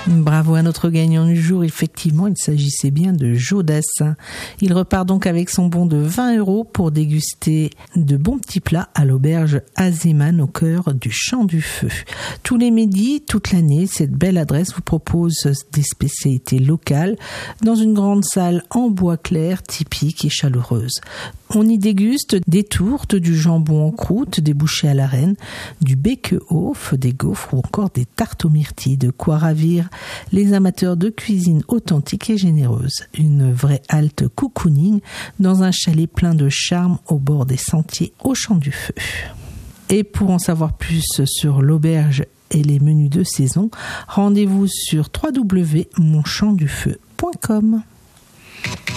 Bravo à notre gagnant du jour. Effectivement, il s'agissait bien de Joe Dassin. Il repart donc avec son bon de 20 € pour déguster de bons petits plats à l'auberge Azeman au cœur du Champ du Feu. Tous les midis, toute l'année, cette belle adresse vous propose des spécialités locales dans une grande salle en bois clair, typique et chaleureuse. On y déguste des tourtes, du jambon en croûte, des bouchées à la reine, du bake-off, des gaufres ou encore des tartes aux myrtilles. De quoi ravir les amateurs de cuisine authentique et généreuse. Une vraie halte cocooning dans un chalet plein de charme au bord des sentiers au Champ du Feu. Et pour en savoir plus sur l'auberge et les menus de saison, rendez-vous sur www.monchampdufeu.com.